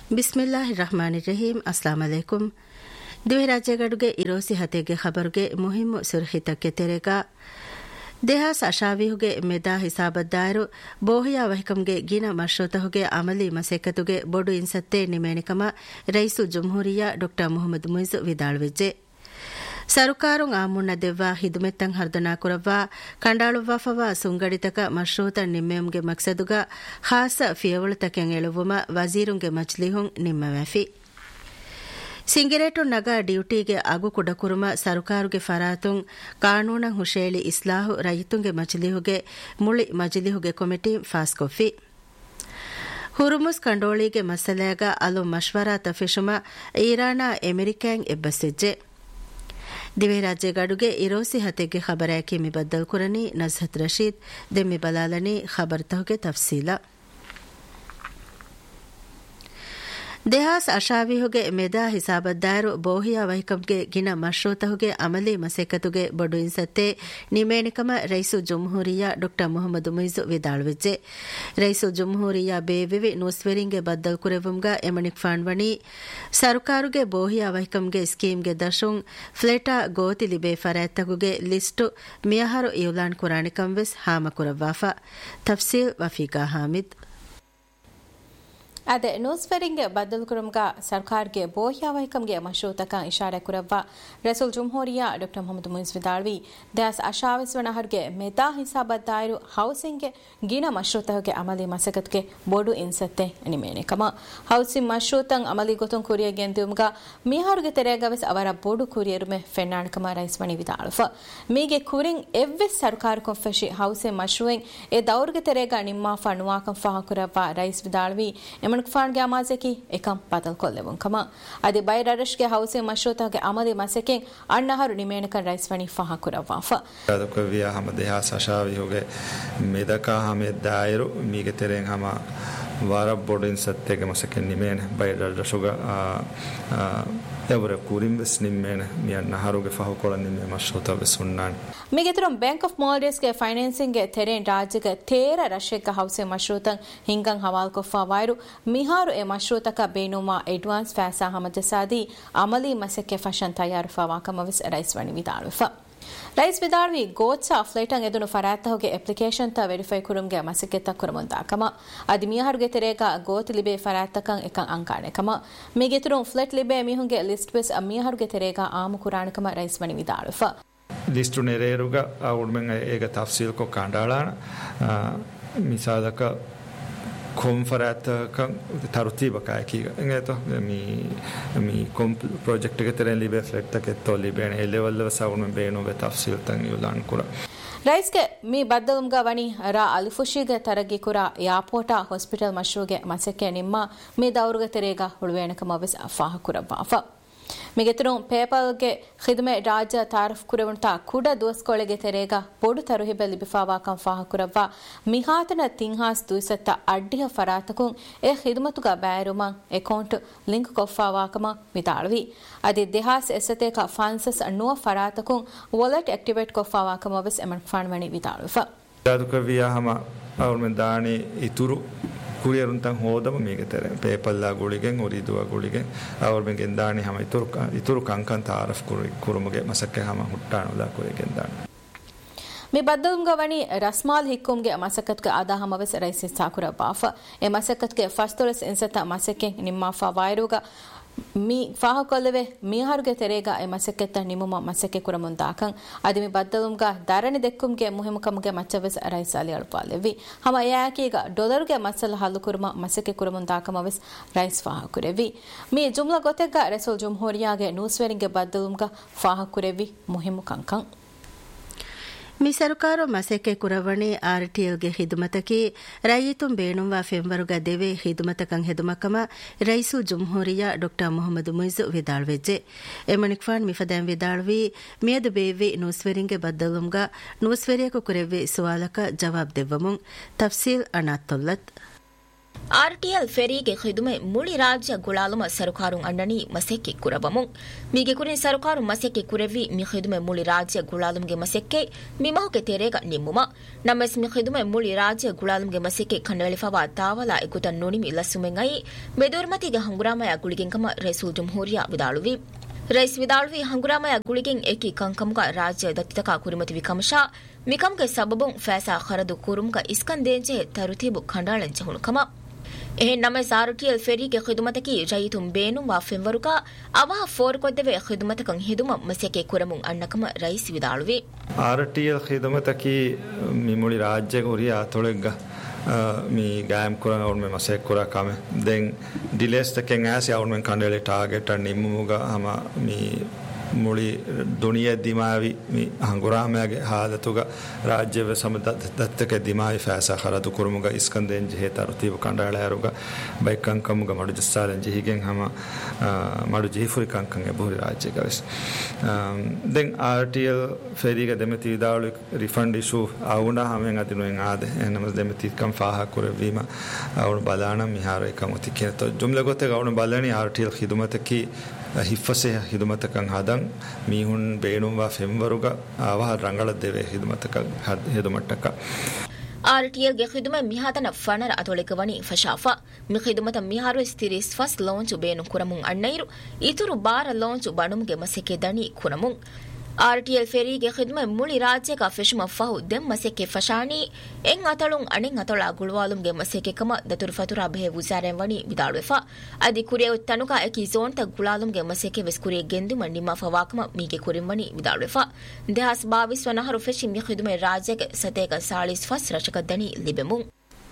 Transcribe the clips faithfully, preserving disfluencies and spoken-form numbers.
ಬಿಸ್ಮಿಲ್ಲಾಹಿ ರಹಮಾನಿ Rahim. Assam ಅಲೈಕುಂ. ದಿವೆ ರಾಜ್ಯಗಡುಗೆ ಇರೋಸಿ ಹತೆಗೆ ಖಬರುಗೆ ಮುಹಿಮ್ಮು ಸುರ್ಹಿತಕ್ಕೆ ತೆರೆಗ ದೇಹಾಸ್ ಅಶಾವಿಹುಗೆ ಮೆದಾ ಹಿಸಾಬದ್ದಾರು ಬೋಹಿಯಾ ವಹಿಕಂಗೆ ಗಿನ ಮಶ್ರೂತಹುಗೆ ಅಮಲಿ ಮಸೆಕತುಗೆ ಬೊಡು ಇನ್ಸತ್ತೆ ನಿಮೇಣಿಕಮ rice ಜುಮ್ಹೂರಿಯಾ doctor Muhammad ಮುಯಿಜ್ ವಿದಾಳ್ವೆಜ್ಜೆ ಸರುಕಾರುಂ ಆಮುಣ್ಣ ದೆವ್ವಾ ಹಿದುಮೆತ್ತಂ ಹರ್ದನಾ ಕುರವ್ವಾ ಕಂಡಾಳುವ್ವಾಫವಾ ಸುಂಗಡಿತಕ ಮಶ್ರೂತ ನಿಮ್ಮೆಯುಂಗೆ ಮಕ್ಸದುಗ ಖಾಸ ಫಿಯವಳುತಕೆಂ ಎಳುವುಮ ವಜೀರುಂಗೆ ಮಜ್ಲಿಹುಂ ನಿಮ್ಮವ್ಯಾಫಿ ಸಿಂಗಿರೇಟು ನಗ ಡ್ಯೂಟಿಗೆ ಅಗು ಕುಡಕುರುಮ ಸರುಕಾರುಗೆ ಫರಾತುಂ ಕಾನೂನಂ ಹುಶೇಳಿ ಇಸ್ಲಾಹು ರೈತುಂಗೆ ಮಜ್ಲಿಹುಗೆ ಮುಳಿ ಮಜ್ಲಿಹುಗೆ committee ಫಾಸ್ಕೊಫಿ ಹುರುಮುಸ್ ಕಂಡೋಳಿಗೆ ಮಸಲೆಯಾಗ ಅಲು ಮಶ್ವರಾ ತಫಿಶುಮ ಈರಾನ ಅಮೆರಿಕ್ಯಾಂ ಎಬ್ಬಸಿಜ್ಜೆ ದಿವೆ ರಾಜ್ಯಗಡುಗೆ ಇರೋಸಿ ಹತೆಗೆ ಖಬರಾಕಿ ಮಿಬದ್ದಲ್ ಕುರನಿ ನಜ್ಹತ್ Rashid ದೆಮ್ಮಿ ಬಲಾಲನಿ ಖಬರ್ ತಹುಗೆ ತಫ್ಸೀಲ ದೇಹಾಸ್ ಅಶಾವಿಹುಗೆ ಮೆದಾ ಹಿಸಾಬದ್ದಾರು ಬೋಹಿಯಾ ವಹಿಕಂಗೆ ಗಿನ ಮಶ್ರೂತಹುಗೆ ಅಮಲಿ ಮಸೆಕತುಗೆ ಬೊಡು ಇನ್ಸತ್ತೆ ನಿಮೇಣಿಕಮ rice ಜುಮ್ಹೂರಿಯಾ doctor Muhammad ಮುಯಿಜ್ ವಿದಾಳ್ವೆಜ್ಜೆ rice ಜುಮ್ಹೂರಿಯಾ ಬೇವಿವಿ ನೂಸ್ವೆರಿಂಗೆ ಬದ್ದಲ್ ಕುರೆವುಂಗ ಎಮಣಿಕ್ ಫಾಣ್ವಣಿ ಸರುಕಾರುಗೆ ಬೋಹಿಯಾ ವಹಿಕಂಗೆ ಸ್ಕೀಮ್ಗೆ ದಶುಂ ಫ್ಲೆಟಾ ಗೋತಿ ಲಿಬೆ ಫರಾತ್ತಗುಗೆ list ಮಿಯಹರು ಇವ್ಲಾನ್ ಕುರಾಣಿಕಂವೆಸ್ ಹಾಮ ಕುರವ್ವಾಫಾ ತಫ್ಸೀಲ್ ವಫೀಕಾ ಹಾಮಿದ್ ಅದೆ ನೂಸ್ಫೆರಿಂಗೆ ಬದ್ದಲ್ ಕುರುಮ್ಗ ಸರ್ಕಾರ್ಗೆ ಬೋಹಿಯಾ ವಹಿಕಂಗೆ ಮಶ್ರೂತಕ ಇಶಾರೆ ಕುರವ್ವ ರಸೂಲ್ ಜುಮ್ಹೂರಿಯಾ ಡಾಕ್ಟರ್ ಮುಹಮ್ಮದ್ ಮುಯಿಜ್ ವಿದಾಳ್ವಿ ದ್ಯಾಸ್ ಅಶಾವಿಸ್ವಣಹರ್ಗೆ ಮೆದಾ ಹಿಸಾಬದ್ದಾಯರು ಹೌಸಿಂಗ್ಗೆ ಗಿನ ಮಶ್ರೂತಹಗೆ ಅಮಲಿ ಮಸಕತ್ಗೆ ಬೋಡು ಇನ್ಸತ್ತೆ ನಿಮೇಣಿಕಮ ಹೌಸಿಂಗ್ ಮಶ್ರೂತಂ ಅಮಲಿ ಗೊತುಂ ಕುರಿಯ ಗೆಂದುಮ್ಗ ಮೀಹಾರುಗೆ ತೆರೆಗವೆಸ್ ಅವರ ಬೋಡು ಕುರಿಯರುಮೆ ಫೆನ್ನಾಣಕಮ ರೈಸ್ವಣಿ ವಿದಾಳ್ವ ಮೀಗೆ ಕುರಿಂಗ್ ಎವ್ವೆಸ್ ಸರ್ಕಾರ್ ಕೊಂಫೆಶಿ ಹೌಸಿಂಗ್ ಮಶ್ರೂಯಿಂಗ್ ಎ ದೌರ್ಗೆ ತೆರೆಗ ನಿಮ್ಮ ಫಣುವಾಕಂ ಫಹ ಕುರವ್ವ ರೈಸ್ ವಿದಾಳ್ವಿ ಫಾಣ್ಗೆ ಅಮಾಜೆಕಿ ಏಕಂ ಬದಲ್ ಕೊಲ್ಲೆವುಂಕಮ ಅದಿ ಬೈರರಶ್ಗೆ ಹೌಸೆ ಮಶ್ರೂತಗೆ ಅಮಲಿ ಮಸೆಕೆಂ ಅಣ್ಣಹರು ನಿಮೇಣಕನ್ ರೈಸ್ವಣಿ ಫಹ ಕುರವಾಫ ಅದಕವಿಯ ಹಮದೆ ಹಾಸಶಾವಿ ಹೋಗೆ ಮೇದಕ ಹಮೆ ದಾಯರು ಮೀಗೆ ತೆರೆಂ ಹಮ ವಾರ ಬೋರ್ಡಿನ್ ಸತ್ತೆಗೆ ಮಸೆಕೆಂ ನಿಮೇಣ ಬೈರರಶುಗ ಎವರ ಕೂರಿಂಬೆಸ್ ನಿಮ್ಮೇನ ಮಿಯನ್ನ ಹರುಗೆ ಫಹ ಕೊಳ ನಿಮ್ಮೆ ಮಶ್ರೂತವೆ ಸುನ್ನಾನ್ ಮಿಗೆತುರಂ bank of ಮಾಲ್ಡೀವ್ಸ್ಗೆ ಫೈನಾನ್ಸಿಂಗ್ಗೆ ತೆರೆನ್ ರಾಜ್ಯಗೆ ತೇರ ರಶೆಕ ಹೌಸೆ ಮಶ್ರೂತಂ ಹಿಂಗಂ ಹವಾಲ್ ಕೊಫಾ wire ಮಿಹಾರು A ಮಶ್ರೂತಕ ಬೇನುಮಾ advance ಫಾಸಾ ಹಮಜಸಾದಿ ಅಮಲಿ ಮಸೆಕೆ ಫಶನ್ ತಯಾರು ಫವಾಕಮವಿಸ್ ರೈಸ್ವಣಿ ವಿದಾಳುಫ ರೈಸ್ ವಿದಾಳ್ವಿ ಗೋತ್ಸಾ ಫ್ಲೈಟಂಗ್ ಎದುನು ಫರಾತ್ತಹುಗೆ ಅಪ್ಲಿಕೇಶನ್ ತ ವೆರಿಫೈ ಕುರುಮ್ಗೆ ಮಸೆಕೆತ್ತ ಕುರಮುಂದಾಕಮ ಅದಿ ಮಿಯಾಹರುಗೆ ತೆರೆಗ ಗೋತ್ ಲಿಬೆ ಫರಾತ್ತಕಂ ಎಕಂ ಅಂಕಾಣೆಕಮ ಮಿಗೆತುರುಂ ಫ್ಲೈಟ್ ಲಿಬೆ ಮಿಹುಂಗೆ ಲಿಸ್ಟ್ ಬೆಸ್ ಮಿಯಾಹರುಗೆ ತೆರೆಗ ಆಮು ಕುರಾಣಕಮ ರೈಸ್ವಣಿ ವಿದಾಳುಫ ಲಿಸ್ಟು ನೆರೆರುಗ ಉಡ್ಮೆಂಗ ಏಗ ತಫ್ಸೀಲ್ ಕೊ ಕಾಂಡಾಳಾಣ ಮಿಸಾದಕ කොම්ෆරාත තරුතිබකයි කීග එංගේතෝ මි මි කොම් ප්‍රොජෙක්ට් එක තරෙන් ලිබේ ෆ්ලෙට් එක තොලි බේන ඒ ලෙවල් වල සවුන බේනෝ වෙ තෆ්සීල් තන් යුලාන් කුර ರೈಸ್ಗೆ ಮೀ ಬದ್ದಲುಮ್ಗ ವಣಿ ರಾ ಅಲಿಫುಶಿಗೆ ತರಗಿ ಕುರ ಯಾಪೋಟ ಹಾಸ್ಪಿಟಲ್ ಮಶ್ರೂಗೆ ಮಸೆಕೆ ನಿಮ್ಮ ಮೀ ದೌರ್ಗ ತೆರೆಗ ಹುಳುವೇಣಕ ಮವೆಸ್ ಫಾಹ ಕುರವಾಫ ಮಿಗೆತುರು ಪೇಪಲ್ಗೆ ಖಿದ್ಮೆ ರಾಜ್ಯ ತಾರಫ್ ಕುರವಂತ ಕುಡ ದೋಸ್ಕೊಳೆಗೆ ತೆರೆಗ ಪೊಡು ತರುಹಿಬೆ ಲಿಬಿಫಾವಾಕಂ ಫಾಹ ಕುರವ್ವ ಮಿಹಾತನ ತಿಂಹಾಸ್ ದುಯಿಸತ್ತ ಅಡ್ಡಿಯ ಫರಾತಕುಂ ಎ ಖಿದ್ಮತುಗ ಬ್ಯಾರುಮಂ ಅಕೌಂಟ್ ಲಿಂಕ್ ಕೊಫಾವಾಕಮ ಮಿತಾಳ್ವಿ ಅದಿ ದೇಹಾಸ್ ಎಸತೇಕ ಫಾನ್ಸಸ್ ಅನ್ನುವ ಫರಾತಕುಂ ವಾಲೆಟ್ ಆಕ್ಟಿವೇಟ್ ಕೊಫಾವಾಕಮ ವೆಸ್ ಎಮನ್ ಫಾಣ್ವಣಿ ವಿತಾಳ್ವ ಯಾದುಕವಿಯ ಹಮ ಅವ್ರ ದಾಣಿ ಇತುರು ಕುರಿಯರುಂತಂ ಹೋದಮ ಮೀಗೆ ತೆರೆ ಪೇಪಲ್ಲಾ ಗುಳಿಗೆ ಉರಿದುವ ಗುಳಿಗೆ ಅವ್ರ ಮೆಗೆ ದಾಣಿ ಹಮ ಇತುರು ಇತುರು ಕಂಕಂ ತಾರಫ್ ಕುರಿ ಕುರುಮುಗೆ ಮಸಕ್ಕೆ ಹಮ ಹುಟ್ಟಾಣುಲ ಕುರಿಗೆ ದಾಣಿ ಮಿ ಬದ್ದಲುಮ್ಗ ವಣಿ ರಸ್ಮಾಲ್ ಹಿಕ್ಕುಮ್ಗೆ ಮಸಕತ್ಗೆ ಆದಾ ಹಮವೆಸ್ ರೈಸಿ ಸಾಕುರ ಬಾಫ ಎ ಮಸಕತ್ಗೆ ಫಸ್ತೊಲಸ್ ಇನ್ಸತ ಮಸಕ್ಕೆ ನಿಮ್ಮ ಫಾ ವೈರುಗ ಮೀ ಫಾಹ ಕೊಲ್ಲವೆ ಮೀಹಾರುಗೆ ತೆರೆಗ ಎ ಮಸಕ್ಕೆತ್ತ ನಿಮ್ಮುಮ ಮಸಕ್ಕೆ ಕುರಮುಂದಾಕಂ ಅದಿ ಮಿ ಬದ್ದಲುಮ್ಗ ದರಣಿ ದೆಕ್ಕುಮ್ಗೆ ಮುಹಿಮಕಮ್ಗೆ ಮಚ್ಚವೆಸ್ ರೈಸಾಲಿ ಅಳುಪಾಲೆವಿ ಹಮ ಯಾಕೀಗ ಡಾಲರ್ಗೆ ಮಸಲ ಹಲ್ಲು ಕುರುಮ ಮಸಕ್ಕೆ ಕುರಮುಂದಾಕಮವೆಸ್ ರೈಸ್ ಫಾಹ ಕುರೆವಿ ಮೀ ಜುಮ್ಲಾ ಗೊತೆಗ್ಗ ರಸೂಲ್ ಜುಮ್ಹೂರಿಯಾಗೆ ನೂಸ್ವೆರಿಂಗೆ ಬದ್ದಲುಮ್ಗ ಫಾಹ ಕುರೆವಿ ಮುಹಿಮು ಕಂಕಂ ಮಿ ಸರುಕಾರು ಮಸೆಕೆ ಕುರವಣಿ ಆರ್ಟಿಎಲ್ಗೆ ಹಿದುಮತಕಿ ರೈಯಿತುಂ ಬೇಣುವಾ ಫೆಂಬರುಗ ದೆವೆ ಹಿದುಮತಕಂ ಹೆದುಮಕಮ ರೈಸು ಜುಮ್ಹೂರಿಯಾ ಡಾಕ್ಟರ್ ಮುಹಮ್ಮದ್ ಮುಯಿಜ್ ವಿದಾಳ್ವೆಜ್ಜೆ ಎಮಣಿಕ್ಫಾನ್ ಮಿಫದಂ ವಿದಾಳ್ವಿ ಮಿಯದು ಬೇವಿ ನೂಸ್ವೆರಿಂಗೆ ಬದ್ದಲುಮ್ಗ ನೂಸ್ವೆರಿಯಕು ಕುರೆವ್ವೆ ಸುವಾಲಕ ಜವಾಬ್ ದೆವ್ವಮುಂ ತಫ್ಸೀಲ್ ಅನಾತ್ತೊಲ್ಲತ್ ಆರ್ಟಿಎಲ್ ಫೆರಿಗೆ ಖಿದುಮೆ ಮುಳಿ ರಾಜ್ಯ ಗುಳಾಲುಮ ಸರಕಾರುಂ ಅಂಡನಿ ಮಸೆಕ್ಕೆ ಕುರಬಮುಂ ಮೀಗೆ ಕುರಿ ಸರಕಾರು ಮಸೆಕ್ಕೆ ಕುರೆವಿ ಮಿ ಖಿದುಮೆ ಮುಳಿ ರಾಜ್ಯ ಗುಳಾಲುಂಗೆ ಮಸೆಕ್ಕೆ ಮಿಮಹುಗೆ ತೆರೆಗ ನಿಮ್ಮುಮ ನಮ್ಮೆಸ್ ಮಿ ಖಿದುಮೆ ಮುಳಿ ರಾಜ್ಯ ಗುಳಾಲುಂಗೆ ಮಸೆಕ್ಕೆ ಖಂಡಳಿಫವಾ ತಾವಲ ಎಗುತ ನುಣಿಮಿ ಲಸುಮೆಂ ಐ ಬೆದೂರ್ಮತಿಗೆ ಹಂಗುರಾಮಯ ಗುಳಿಗೆಂಕಮ ರೈಸುಲ್ ಜುಮ್ಹೂರಿಯಾ ವಿದಾಳುವಿ ರೈಸ್ ವಿದಾಳುವಿ ಹಂಗುರಾಮಯ ಗುಳಿಗೆಂ ಏಕಿ ಕಂಕಮುಗ ರಾಜ್ಯ ದತ್ತಿತಕ ಕುರಿಮತಿ ವಿಕಮಶಾ ಮಿಕಮ್ಗೆ ಸಬಬುಂ ಫෑಸಾ ಖರದು ಕುರುಮ್ಗ ಇಸ್ಕಂದೇಂಜೆ ತರುತಿಬು ಖಂಡಾಳೆಂಚೆ ಹುಣುಕಮ එහෙන් නම ආර්ටිඑල් ෆෙරීගේ ඛිදුමතකි රයිතුම් බේනුම් වා ෆෙම්වරුකා අවහ ෆෝර් කොද්දවේ ඛිදුමතකන් හිදුම මසකේ කුරමුන් අන්නකම රයිස් විදාළුවේ ආර්ටිඑල් ඛිදුමතකි මිමුලි රාජ්‍ය ගොරිය අතොලෙග්ග mi gam kurang awun me masek kura kame den diles teken asi awun men kandele target an nimmuga ama mi මුಳಿ Duniya ದಿಮಾವಿ me ಹಂಗುರಾಮಯಾಗೆ ಹಾದತುಗ ರಾಜ್ಯವ ಸಮದತ್ತಕ್ಕೆ ದಿಮಾವಿ ಫಾಸಾ ಖರದು ಕುರುಮುಗ ಇಸ್ಕಂದೆನ್ J ತರುತಿಬ ಕಂಡಾಳಯರುಗ ಬೈಕಂಕಮುಗ ಮಡು ಜಸ್ಸಾಲೆನ್ J ಹಿಗೆನ್ ಹಮ ಮಡು ಜೀಫುರಿ ಕಂಕಂಗೆ ಬಹುರಿ ರಾಜ್ಯಗವೆಸ್ then RTL ಫೆರಿಗ ದೆಮತಿ ದಾಳು refund Ishu ಆವುನ ಹಮೆನ್ ಅದಿನು N ಆದೆ ಎನಮ ದೆಮತಿ ಕಂ ಫಾಹಾ ಕುರವೀಮ ಅವನು ಬಲಾಣ ಮಿಹಾರ ಏಕಂ ಒತಿಕೆ ತೊ ಜುಮ್ಲೆ ಗೊತ್ತೆ ಅವನು ಬಲಾಣಿ ಆರ್ಟಿಎಲ್ ಖಿದುಮತಕಿ ಹಿಫಸೆ ಹಿದುಮತಕಂ ಹದಂ ಮೀಹುನ್ ಬೇಣುವ ಫೆಂವರುಗ ಆವ ರಂಗಳ Deve ಹಿದುಮತಕ ಹಿದುಮಟ್ಟಕ RTL ಗೆ ಖಿದುಮ ಮಿಹಾತನ ಫನರ ಅತೊಳೆಕ ವನಿ ಫಶಾಫಾ ಮಿ ಖಿದುಮತ ಮಿಹಾರು ಸ್ತಿರಿಸ್ first launch ಬೇನು ಕುರಮುಂ ಅಣ್ಣೈರು ಇತುರು ಬಾರ launch ಬಣುಮ್ಗೆ ಮಸೆಕೆ ದಣಿ ಕುರಮುಂ ಆರ್ಟಿಎಲ್ ಫೆರಿಗೆ ಖಿದುಮ ಮುಳಿ ರಾಜ್ಯಕ ಫೆಶುಮ ಫಹು ದೆಂ ಮಸೆಕೆ ಫಶಾನಿ ಎಂ ಅತಳುಂ ಅಣೆಂ ಅತಳ ಗುಳವಾಲುಂಗೆ ಮಸೆಕೆ ಕಮ ದತುರು ಫತುರಾ ಬೆಹೆ ಉಜಾರೆಂ ವನಿ ವಿದಾಳುಫಾ ಅದಿ ಕುರಿಯ ತನುಕ ಎಕಿ ಝೋನ್ ತ ಗುಳಾಲುಂಗೆ ಮಸೆಕೆ ವೆಸ್ ಕುರಿಯ ಗೆಂದು ಮಂಡಿಮಾ ಫವಾಕಮ ಮೀಗೆ ಕುರಿಂ ವನಿ ವಿದಾಳುಫಾ ದೆಹಾಸ್ ಬಾವಿಸ್ ವನಹರು ಫೆಶಿ ಮಿ ಖಿದುಮ ರಾಜ್ಯಕ ಸತೇಕ ಸಾಲಿಸ್ ಫಸ್ ರಚಕ ದಣಿ ಲಿಬೆಮುಂ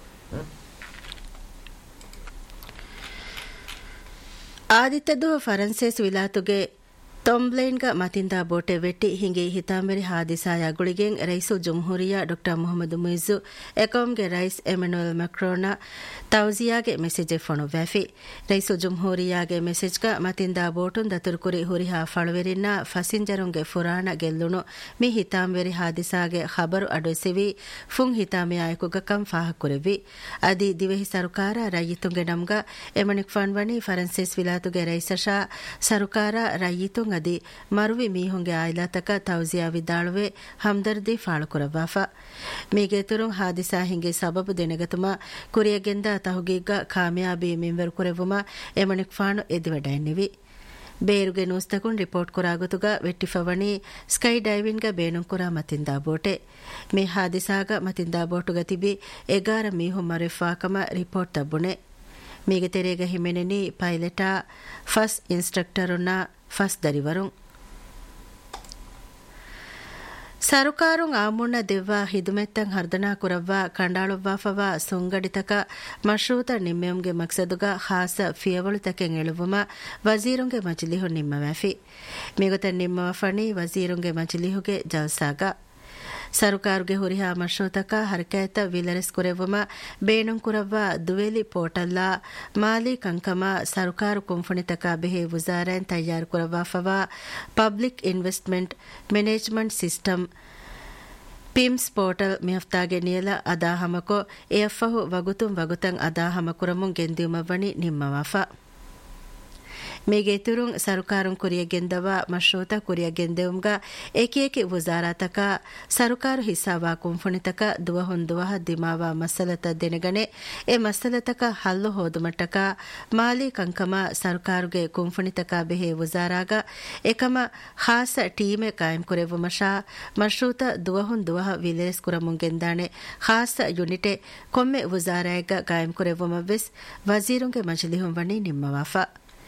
ಆದಿತ್ಯದು ಫರೆನ್ಸೇಸ್ ವಿಲಾತುಗೆ ತೊಂಬ್ಲೇನ್ಗ ಮತಿಂದ ಬೋಟೆ ವೆಟ್ಟಿ ಹಿಂಗೆ ಹಿತಾಂಬರಿ ಹಾದಿಸಾಯ ಗುಳಿಗೆಂ rice ಜುಮ್ಹೂರಿಯಾ doctor Mohammed ಮುಯಿಜು ಎಕಾಂಗೆ rice ಎಮನುಯಲ್ ಮ್ಯಾಕ್ರೋನ ತೌಜಿಯಾಗೆ message phone ವ್ಯಾಫಿ rice ಜುಮ್ಹೂರಿಯಾಗೆ ಮೆಸೇಜ್ಗ ಮತಿಂದ ಬೋಟುನ್ ದತುರ್ಕುರಿ ಹುರಿಹಾ ಫಳವೆರಿನ್ನ ಫಸಿಂಜರುಂಗೆ ಫುರಾಣ ಗೆಲ್ಲುನು ಮಿ ಹಿತಾಂಬರಿ ಹಾದಿಸಾಗೆ ಖಬರು ಅಡೊಸಿವಿ ಫುಂ ಹಿತಾಮಿಯಾಯಕುಗ ಕಂ ಫಾಹಕುರಿವಿ ಅದಿ ದಿವೆಹಿ ಸರ್ಕಾರ ರೈಯಿತುಂಗೆ ನಮ್ಗ ಎಮನಿಕ್ ಫನ್ವನಿ ಫರೆನ್ಸಿಸ್ ವಿಲಾತುಗೆ ರೈಸಶಾ ಸರ್ಕಾರ ರೈಯಿತುಂ ಅದಿ ಮರುವಿ ಮೀಹುಂಗೆ ಆಯ್ಲಾತಕ ತೌಜಿಯಾ ವಿದಾಳುವೆ ಹಮ್ದರ್ದಿ ಫಾಳುಕುರವಾಫಾ ಮೀಗೆತುರುಂ ಹಾದಿಸಾ ಹಿಂಗೆ ಸಬಬು ದೆನೆಗತುಮ ಕುರಿಯಗೆಂದ ತಹುಗೀಗ ಕಾಮಯಾಬಿ ಮಿಂವೆರು ಕುರೆವುಮ ಎಮನಿಕ್ ಫಾಣು ಎದಿವಡೈನ್ನಿವಿ ಬೇರುಗೆ ನೂಸ್ತಕುನ್ ರಿಪೋರ್ಟ್ ಕುರಾಗುತುಗ ವೆಟ್ಟಿಫವಣಿ ಸ್ಕೈ ಡೈವಿನ್ಗ ಬೇನುಂ ಕುರಾ ಮತಿಂದಾ ಬೋಟೆ ಮಿ ಹಾದಿಸಾಗ ಮತಿಂದಾ ಬೋಟುಗ ತಿಬಿ ಎಗಾರ ಮೀಹುಂ ಮರೆಫಾಕಮ ರಿಪೋರ್ಟ್ ತಬ್ಬುಣೆ ಮೀಗೆ ತೆರೆಗ ಹಿಮೆನೆನಿ ಪೈಲಟಾ ಫಸ್ಟ್ ಇನ್ಸ್ಟ್ರಕ್ಟರುನ್ನ ಫಸ್ಟ್ ದರಿವರುಂ ಸರುಕಾರುಂ ಆಮುಣ್ಣ ದೆವ್ವಾ ಹಿದುಮೆತ್ತಂ ಹರ್ದನಾ ಕುರವ್ವಾ ಕಂಡಾಳುವ್ವಾಫವಾ ಸುಂಗಡಿತಕ ಮಶ್ರೂತ ನಿಮ್ಮೆಂಗೆ ಮಕ್ಸದುಗ ಖಾಸ ಫಿಯವಳುತಕೆಂ ಎಳುವುಮ ವಜೀರುಂಗೆ ಮಜ್ಲಿಹು ನಿಮ್ಮವ್ಯಾಫಿ ಮಿಗುತ ನಿಮ್ಮವ ಫಣಿ ವಜೀರುಂಗೆ ಮಜ್ಲಿಹುಗೆ ಜಲ್ಸಾಗ ಸರುಕಾರುಗೆ ಹುರಿಹಾ ಮಶ್ರೂತಕ ಹರಕಾಯತ ವಿಲರೆಸ್ ಕುರೆವುಮ ಬೇಣುಂ ಕುರವ್ವ ದುವೆಲಿ ಪೋರ್ಟಲ್ಲ ಮಾಲಿ ಕಂಕಮ ಸರುಕಾರು ಕುಂಫುಣಿತಕ ಬೆಹೆ ವುಜಾರನ್ ತಯ್ಯಾರು ಕುರವಾಫವಾ public investment management system ಪಿಮ್ಸ್ portal ಮಿಹಫ್ತಾಗೆ ನಿಯಲ ಅದಾಹಮಕೊ ಎಫ್ಫಹು ವಗುತುಂ ವಗುತಂ ಅದಾಹಮಕುರಮುಂ ಗೆಂದಿಯುಮವಣಿ ನಿಮ್ಮವಾಫಾ ಮೇಗೆ ತುರುಂ ಸರುಕಾರುಂ ಕುರಿಯ ಗೆಂದವ ಮಶ್ರೂತ ಕುರಿಯ ಗೆಂದೆವುಂಗ ಏಕೇಕೆ ವಜಾರಾತಕ ಸರುಕಾರು ಹಿಸ್ಸಾವಾ ಕುಂಫುಣಿತಕ ದುವಹುಂ ದುವಹ ದಿಮಾವಾ ಮಸಲತ ದೆನೆಗನೆ ಎ ಮಸಲತಕ ಹಲ್ಲು ಹೋದುಮಟ್ಟಕ ಮಾಲಿ ಕಂಕಮ ಸರುಕಾರುಗೆ ಕುಂಫುಣಿತಕ ಬೆಹೆ ವಜಾರಾಗ ಏಕಮ ಖಾಸ ಟೀಮೆ ಕಾಯಂ ಕುರೆವು ಮಶಾ ಮಶ್ರೂತ ದುವಹುಂ ದುವಹ ವಿಲೇಸ್ ಕುರಮುಂ ಗೆಂದಾಣೆ ಖಾಸ ಯುನಿಟೆ ಕೊಮ್ಮೆ ವಜಾರಾಯಗ ಕಾಯಂ ಕುರೆವು ಮವ್ವೆಸ್ ವಜೀರುಂಗೆ ಮಜ್ಲಿಹುಂ ವಣಿ ನಿಮ್ಮವಾಫಾ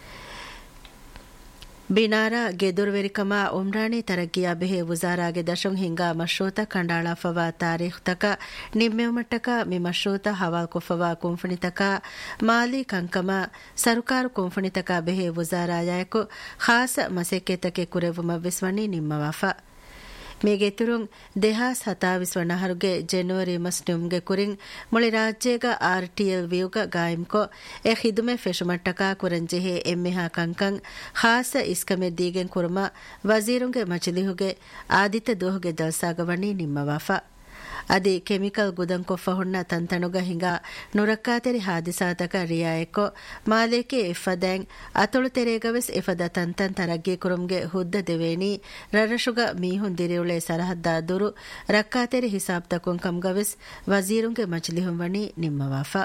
ಬಿನಾರಾ ಗೆದುರ್ವೆರಿಕಮ ಉಮ್ರಾಣಿ ತರಗಿಯಾ ಬೆಹೆ ವುಜಾರಾಗೆ ದಶುಂ ಹಿಂಗಾ ಮಶ್ರೂತ ಕಂಡಾಳಾ ಫವಾ ತಾರೀಖ್ ತಕ ನಿಮ್ಮೆಮಟ್ಟಕ ಮಿ ಮಶ್ರೂತ ಹವಾಲ್ ಕುಫವಾ ಕುಂಫಣಿತಕ ಮಾಲಿ ಕಂಕಮ ಸರುಕಾರು ಕುಂಫಣಿತಕ ಬೆಹೆ ವುಜಾರಾಯಕು ಖಾಸ ಮಸೆಕೆತಕೆ ಕುರೆವುಮ ವಿಸ್ವಣಿ ನಿಮ್ಮವಾಫಾ ಮೇಗೆ ತುರುಂ ದೆಹಾಸ್ ಹತಾವಿಸ್ ವಣಹರುಗೆ ಜನವರಿ ಮಸ್ನುಮ್ಗೆ ಕುರಿಂ ಮುಳಿ ರಾಜ್ಯಗ ಆರ್ಟಿಎಲ್ ವಿಯುಗ ಗಾಯಂಕೊ ಎ ಖಿದುಮೆ ಫೆಶುಮಟ್ಟಕ ಕುರಂಜೆಹೆ ಎಮ್ಮೆಹಾ ಕಂಕಂ ಖಾಸ ಇಸ್ಕಮೆ ದೀಗೆನ್ ಕುರುಮ ವಜೀರುಂಗೆ ಮಜ್ಲಿಹುಗೆ ಆದಿತ್ಯ ದೋಹುಗೆ ದಲ್ಸಾಗವಣಿ ನಿಮ್ಮವಾಫಾ ಅದಿ ಕೆಮಿಕಲ್ ಗುದಂ ಕೊಫಹುನ್ನ ತಂತನುಗ ಹಿಂಗ ನುರಕ್ಕಾತೆರಿ ಹಾದಿಸಾತಕ ರಿಯಾಯಕೊ ಮಾಲೇಕೆ ಇಫದೆಂ ಅತುಳು ತೆರೆಗವೆಸ್ ಇಫದ ತಂತನ್ ತರಗ್ಗಿ ಕುರುಮ್ಗೆ ಹುದ್ದ ದೆವೇನಿ ರರಶುಗ ಮೀಹುನ್ ದಿರಿಯುಳೆ ಸರಹದ್ದಾ ದುರು ರಕ್ಕಾತೆರಿ ಹಿಸಾಬ್ ತಕುಂ ಕಮ್ಗವೆಸ್ ವಜೀರುಂಗೆ ಮಜ್ಲಿಹುಂ ವಣಿ ನಿಮ್ಮವಾಫಾ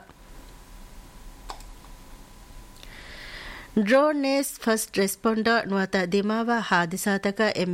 ಡ್ರೋನ್ ನೇಸ್ ಫಸ್ಟ್ ರೆಸ್ಪಾಂಡರ್ ನುವತ ದಿಮಾವ ಹಾದಿಸಾತಕ ಎಂ